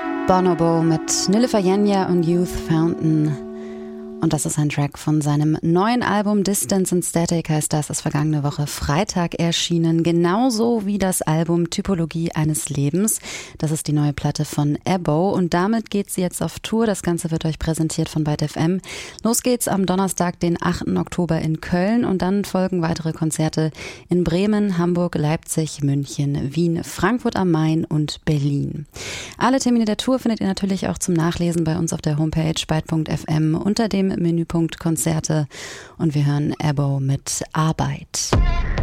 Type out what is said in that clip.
Bonobo mit Nilüfer Yenya und Youth Fountain. Und das ist ein Track von seinem neuen Album Distance and Static, heißt das, ist vergangene Woche Freitag erschienen. Genauso wie das Album Typologie eines Lebens. Das ist die neue Platte von Ebo und damit geht sie jetzt auf Tour. Das Ganze wird euch präsentiert von Byte FM. Los geht's am Donnerstag, den 8. Oktober in Köln und dann folgen weitere Konzerte in Bremen, Hamburg, Leipzig, München, Wien, Frankfurt am Main und Berlin. Alle Termine der Tour findet ihr natürlich auch zum Nachlesen bei uns auf der Homepage byte.fm unter dem Menüpunkt Konzerte und wir hören Ebo mit Arbeit.